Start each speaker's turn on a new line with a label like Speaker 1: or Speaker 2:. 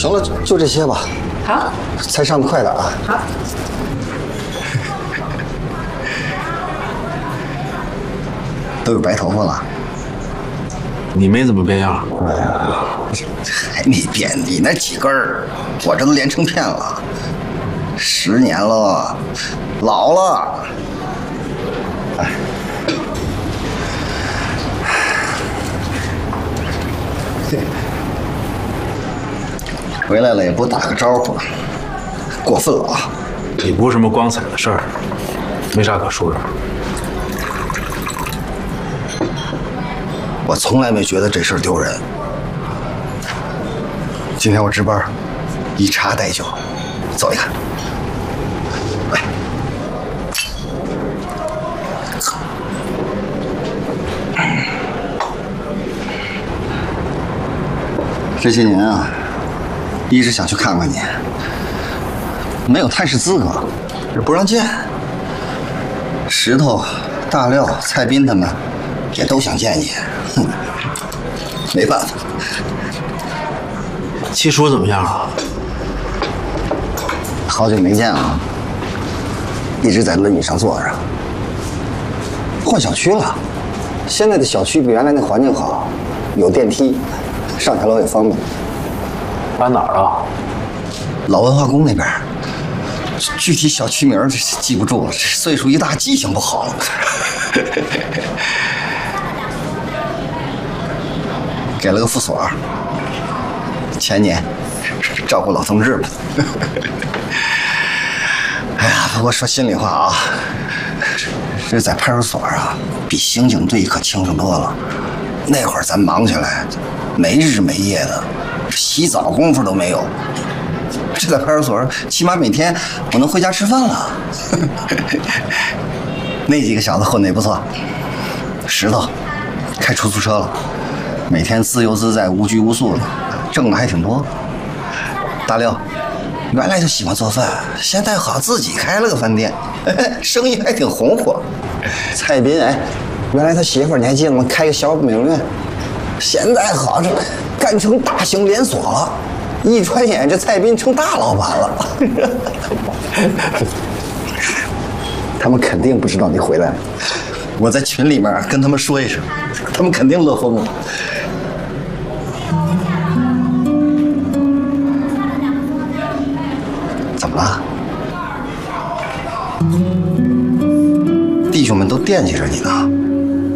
Speaker 1: 行了，就这些吧。
Speaker 2: 好，
Speaker 1: 菜上的快点啊。
Speaker 2: 好。
Speaker 1: 都有白头发了。
Speaker 3: 你没怎么变样。
Speaker 1: 哎呀，还没变，你那几根儿，我这都连成片了。10年了，老了。哎。 回来了也不打个招呼，过分了啊！
Speaker 3: 也不是什么光彩的事儿，没啥可说的。
Speaker 1: 我从来没觉得这事儿丢人。今天我值班，一查带酒，走一看。来，这些年啊。 一直想去看看你，没有探视资格，不让见。石头、大廖、蔡斌他们也都想见你，哼，没办法。
Speaker 3: 七叔怎么样啊？
Speaker 1: 好久没见了，一直在轮椅上坐着。换小区了，现在的小区比原来那环境好，有电梯，上下楼也方便。
Speaker 3: 搬哪儿啊？
Speaker 1: 老文化宫那边，具体小区名记不住了，岁数一大，记性不好了。给了个副所，前年照顾老同志了。哎呀，不过说心里话啊，这在派出所啊，比刑警队可轻松多了。那会儿咱忙起来，没日没夜的。 洗澡功夫都没有，这在派出所起码每天我能回家吃饭了。那几个小子混得也不错，石头开出租车了，每天自由自在、无拘无束的，挣的还挺多。大廖原来就喜欢做饭，现在好自己开了个饭店，生意还挺红火。蔡斌哎，原来他媳妇儿你还记得吗？开个小美容院，现在好这。 干成大型连锁了，一转眼这蔡斌成大老板了。他们肯定不知道你回来了，我在群里面跟他们说一声，他们肯定乐疯了。怎么了？弟兄们都惦记着你呢。